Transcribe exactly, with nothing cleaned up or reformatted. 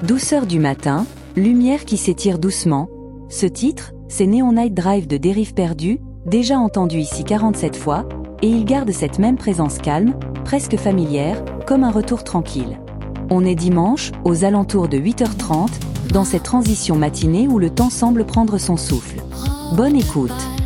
Douceur du matin, lumière qui s'étire doucement. Ce titre, c'est Neon Night Drive de Dérive Perdue, déjà entendu ici quarante-sept fois, et il garde cette même présence calme, presque familière, comme un retour tranquille. On est dimanche, aux alentours de huit heures trente, dans cette transition matinée où le temps semble prendre son souffle. Bonne écoute.